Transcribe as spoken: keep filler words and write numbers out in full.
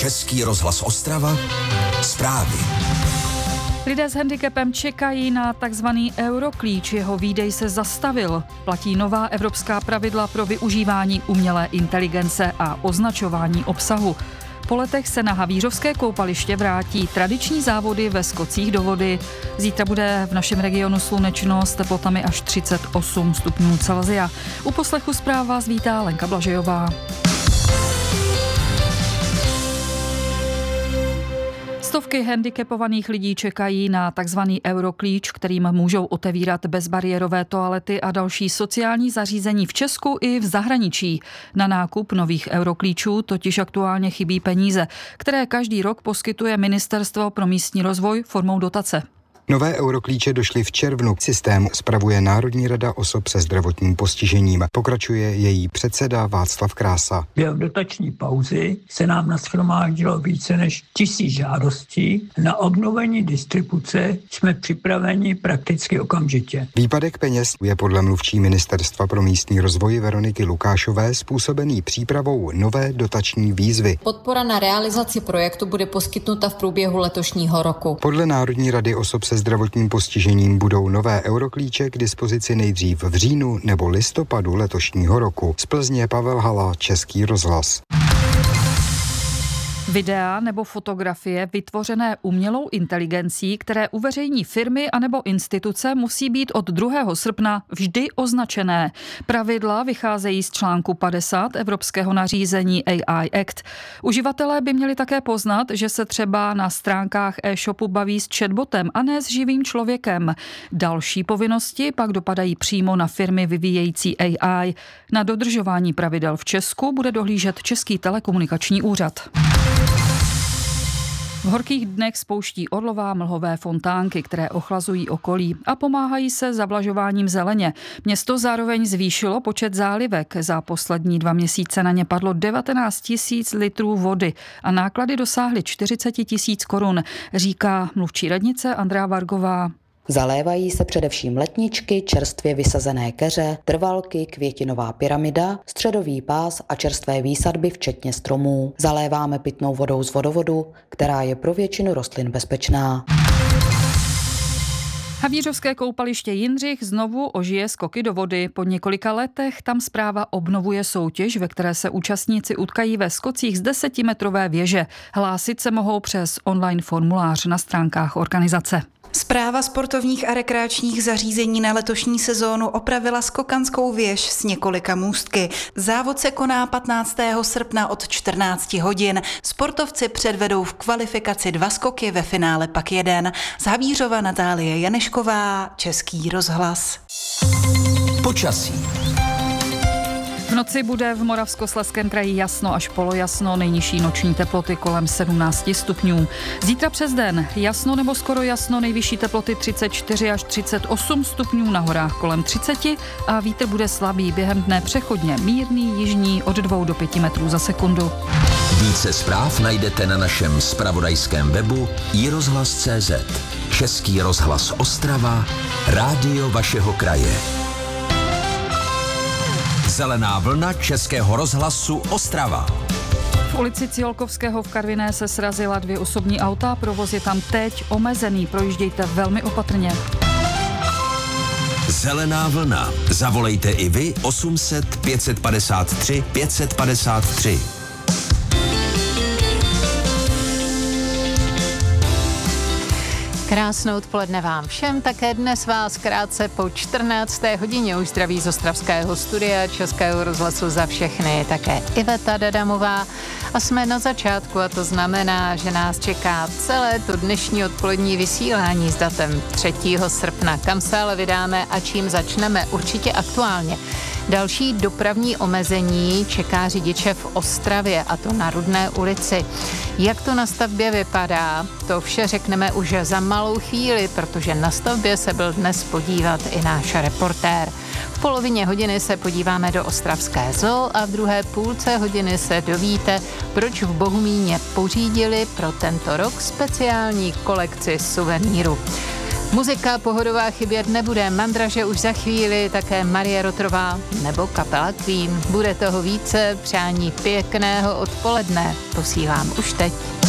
Český rozhlas Ostrava, zprávy. Lidé s handicapem čekají na takzvaný euroklíč, jeho výdej se zastavil. Platí nová evropská pravidla pro využívání umělé inteligence a označování obsahu. Po letech se na havířovské koupaliště vrátí tradiční závody ve skocích do vody. Zítra bude v našem regionu slunečno s teplotami až třicet osm stupňů Celsia. U poslechu zpráv vás vítá Lenka Blažejová. Stovky handicapovaných lidí čekají na takzvaný euroklíč, kterým můžou otevírat bezbariérové toalety a další sociální zařízení v Česku i v zahraničí. Na nákup nových euroklíčů totiž aktuálně chybí peníze, které každý rok poskytuje Ministerstvo pro místní rozvoj formou dotace. Nové euroklíče došly v červnu. Systém spravuje Národní rada osob se zdravotním postižením. Pokračuje její předseda Václav Krása. Během dotační pauzy se nám nashromáždilo více než tisíc žádostí. Na obnovení distribuce jsme připraveni prakticky okamžitě. Výpadek peněz je podle mluvčí Ministerstva pro místní rozvoj Veroniky Lukášové způsobený přípravou nové dotační výzvy. Podpora na realizaci projektu bude poskytnuta v průběhu letošního roku. Podle Národní rady osob se zdravotním postižením budou nové euroklíče k dispozici nejdřív v říjnu nebo listopadu letošního roku. Z Plzně Pavel Hala, Český rozhlas. Videa nebo fotografie vytvořené umělou inteligencí, které uveřejní firmy anebo instituce, musí být od druhého srpna vždy označené. Pravidla vycházejí z článku padesát evropského nařízení A I Act. Uživatelé by měli také poznat, že se třeba na stránkách e-shopu baví s chatbotem a ne s živým člověkem. Další povinnosti pak dopadají přímo na firmy vyvíjející A I. Na dodržování pravidel v Česku bude dohlížet Český telekomunikační úřad. V horkých dnech spouští Orlová mlhové fontánky, které ochlazují okolí a pomáhají se zavlažováním zeleně. Město zároveň zvýšilo počet zálivek. Za poslední dva měsíce na ně padlo devatenáct tisíc litrů vody a náklady dosáhly čtyřicet tisíc korun, říká mluvčí radnice Andrea Vargová. Zalévají se především letničky, čerstvě vysazené keře, trvalky, květinová pyramida, středový pás a čerstvé výsadby včetně stromů. Zaléváme pitnou vodou z vodovodu, která je pro většinu rostlin bezpečná. Havířovské koupaliště Jindřich znovu ožije skoky do vody. Po několika letech tam správa obnovuje soutěž, ve které se účastníci utkají ve skocích z desetimetrové věže. Hlásit se mohou přes online formulář na stránkách organizace. Správa sportovních a rekreačních zařízení na letošní sezónu opravila skokanskou věž s několika můstky. Závod se koná patnáctého srpna od čtrnácti hodin. Sportovci předvedou v kvalifikaci dva skoky, ve finále pak jeden. Z Havířova Natálie Janešková, Český rozhlas. Počasí. V noci bude v Moravskoslezském kraji jasno až polojasno, nejnižší noční teploty kolem sedmnáct stupňů. Zítra přes den jasno nebo skoro jasno, nejvyšší teploty třicet čtyři až třicet osm stupňů, na horách kolem třicet a vítr bude slabý, během dne přechodně mírný, jižní od dvou do pěti metrů za sekundu. Více zpráv najdete na našem zpravodajském webu i rozhlas tečka cé zet. Český rozhlas Ostrava, rádio vašeho kraje. Zelená vlna Českého rozhlasu Ostrava. V ulici Ciolkovského v Karviné se srazila dvě osobní auta, provoz je tam teď omezený, projíždějte velmi opatrně. Zelená vlna. Zavolejte i vy osm set pět padesát tři pět padesát tři. Krásnou odpoledne vám všem, také dnes vás krátce po čtrnácté hodině už zdraví z ostravského studia Českého rozhlasu za všechny, také Iveta Dadamová. A jsme na začátku a to znamená, že nás čeká celé to dnešní odpolední vysílání s datem třetího srpna. Kam se ale vydáme a čím začneme? Určitě aktuálně. Další dopravní omezení čeká řidiče v Ostravě, a to na Rudné ulici. Jak to na stavbě vypadá, to vše řekneme už za malou chvíli, protože na stavbě se byl dnes podívat i náš reportér. V polovině hodiny se podíváme do ostravské zoo a v druhé půlce hodiny se dovíte, proč v Bohumíně pořídili pro tento rok speciální kolekci suvenýru. Muzika pohodová chybět nebude, Mandraže už za chvíli, také Marie Rotrová nebo kapela Queen. Bude toho více, přání pěkného odpoledne posílám už teď.